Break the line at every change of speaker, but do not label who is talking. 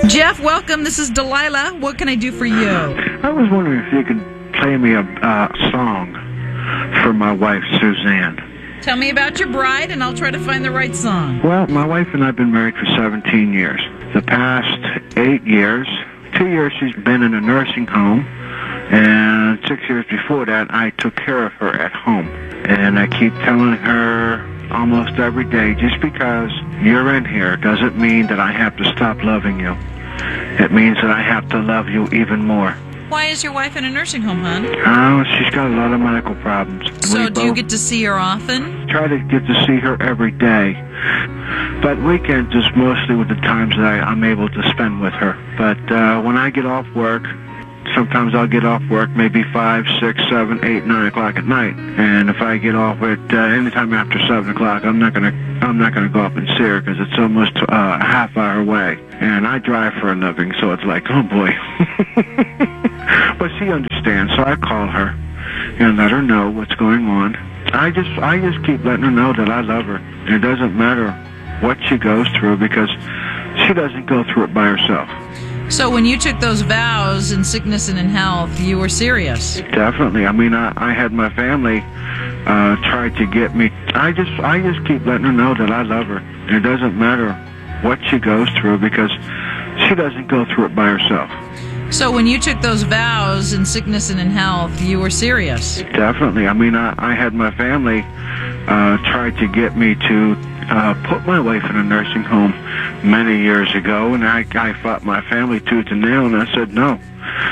Jeff, welcome. This is Delilah. What can I do for you?
I was wondering if you could play me a song for my wife, Suzanne.
Tell me about your bride, and I'll try to find the right song.
Well, my wife and I have been married for 17 years. The past 8 years, 2 years she's been in a nursing home, and 6 years before that, I took care of her at home. And I keep telling her almost every day, just because you're in here doesn't mean that I have to stop loving you. It means that I have to love you even more.
Why is your wife in a nursing home, hon?
Oh, she's got a lot of medical problems.
So do you get to see her often?
Try to get to see her every day. But weekends is mostly with the times that I'm able to spend with her. But when I get off work, sometimes I'll get off work maybe 5, 6, 7, 8, 9 o'clock at night. And if I get off at any time after 7 o'clock, I'm not gonna go up and see her because it's almost a half hour away. And I drive for a living, so it's like, oh boy. But she understands, so I call her and let her know what's going on. I just keep letting her know that I love her. It doesn't matter what she goes through because she doesn't go through it by herself.
So when you took those vows in sickness and in health, you were serious?
Definitely. I mean, I had my family try to get me. I just keep letting her know that I love her. It doesn't matter what she goes through because she doesn't go through it by herself.
So when you took those vows in sickness and in health, you were serious?
Definitely. I mean, I had my family try to get me to put my wife in a nursing home many years ago, and I fought my family tooth and nail, and I said no.